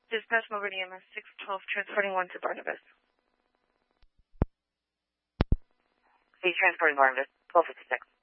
Dispatch Meridian 612, transporting 1 to Barnabas. See, transporting Barnabas, 1256.